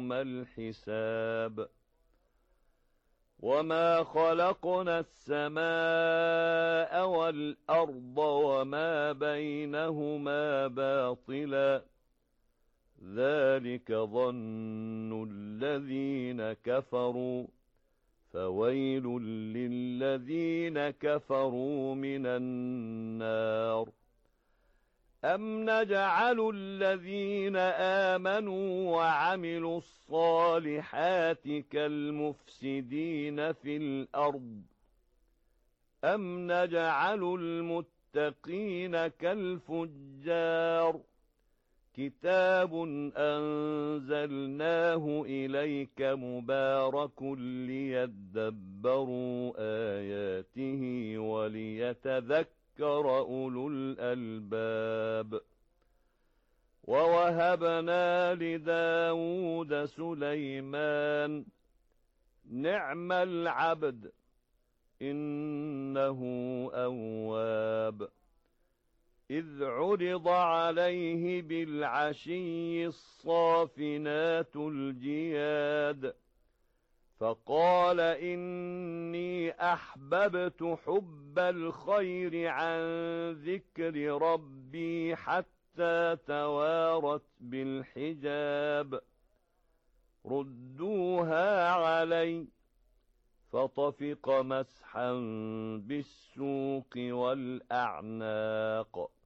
يوم الحساب وما خلقنا السماء والأرض وما بينهما باطلا ذلك ظن الذين كفروا فويل للذين كفروا من النار أم نجعل الذين آمنوا وعملوا الصالحات كالمفسدين في الأرض أم نجعل المتقين كالفجار كتاب أنزلناه إليك مبارك ليدبروا آياته وليتذكر أولو الألباب ووهبنا لداود سليمان نعم العبد إنه أواب إذ عرض عليه بالعشي الصافنات الجياد فقال إني أحببت حب الخير عن ذكر ربي حتى توارت بالحجاب ردوها علي فطفق مسحا بالسوق والأعناق